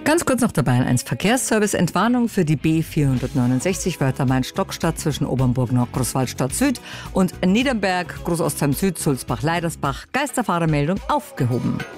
Ganz kurz noch dabei eins Verkehrsservice. Entwarnung für die B469 Wörther-Main-Stockstadt zwischen Obernburg Nord, Großwaldstadt Süd und Niedernberg, Großostheim Süd, Sulzbach, Leidersbach. Geisterfahrermeldung aufgehoben.